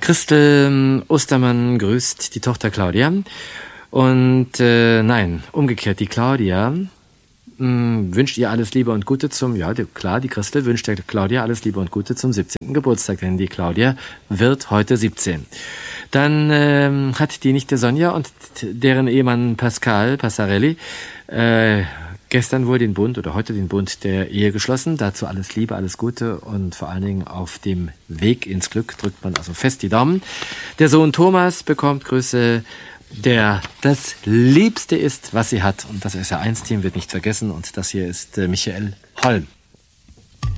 Christel Ostermann grüßt die Tochter Claudia. Und nein, umgekehrt, die Claudia wünscht ihr alles Liebe und Gute die Christel wünscht der Claudia alles Liebe und Gute zum 17. Geburtstag, denn die Claudia wird heute 17. Dann hat die Nichte Sonja und deren Ehemann Pascal Passarelli gestern wohl heute den Bund der Ehe geschlossen. Dazu alles Liebe, alles Gute und vor allen Dingen auf dem Weg ins Glück drückt man also fest die Daumen. Der Sohn Thomas bekommt Grüße, der das Liebste ist, was sie hat. Und das SR1-Team wird nicht vergessen. Und das hier ist Michael Holm.